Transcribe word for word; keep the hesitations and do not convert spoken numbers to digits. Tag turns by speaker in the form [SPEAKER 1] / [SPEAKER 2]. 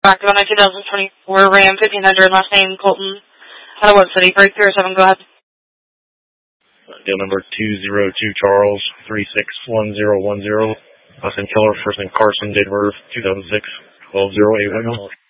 [SPEAKER 1] Back on a two thousand twenty-four Ram fifteen hundred, last name Colton. Out of what city? Break three oh seven, go ahead.
[SPEAKER 2] Deal number two zero two Charles, three six one zero one zero. Last name Keller, first name Carson, date of birth two thousand six, twelve oh eight.